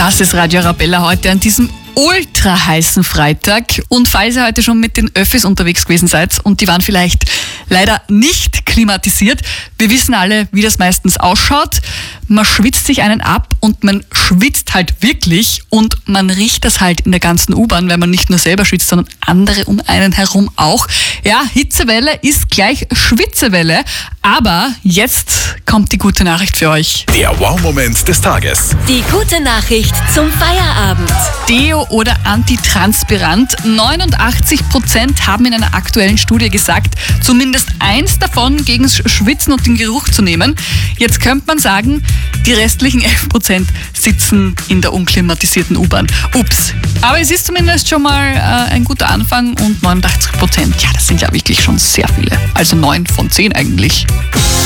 Das ist Radio Arabella heute an diesem ultra heißen Freitag. Und falls ihr heute schon mit den Öffis unterwegs gewesen seid und die waren vielleicht leider nicht klimatisiert, wir wissen alle, wie das meistens ausschaut. Man schwitzt sich einen ab und man schwitzt halt wirklich und man riecht das halt in der ganzen U-Bahn, weil man nicht nur selber schwitzt, sondern andere um einen herum auch. Ja, Hitzewelle ist gleich Schwitzewelle, aber jetzt kommt die gute Nachricht für euch. Der Wow-Moment des Tages. Die gute Nachricht zum Feierabend. Deo oder Antitranspirant. 89% haben in einer aktuellen Studie gesagt, zumindest eins davon gegen das Schwitzen und den Geruch zu nehmen. Jetzt könnte man sagen, die restlichen 11% sitzen in der unklimatisierten U-Bahn. Ups. Aber es ist zumindest schon mal ein guter Anfang und 89%, ja, das sind ja wirklich schon sehr viele. Also 9 von 10 eigentlich.